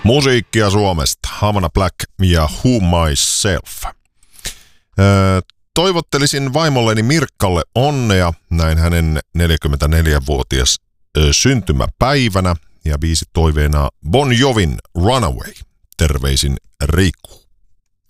Musiikkia Suomesta, Havana Black ja Who Myself. Toivottelisin vaimolleni Mirkkalle onnea näin hänen 44-vuotias syntymäpäivänä ja biisi toiveena Bon Jovin Runaway. Terveisin Riku.